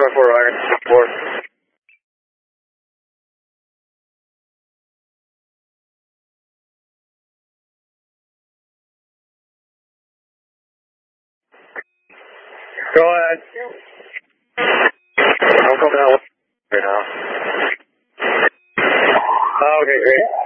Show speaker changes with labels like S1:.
S1: 4 iron 4. Go ahead. I'm coming out right now. Okay, great.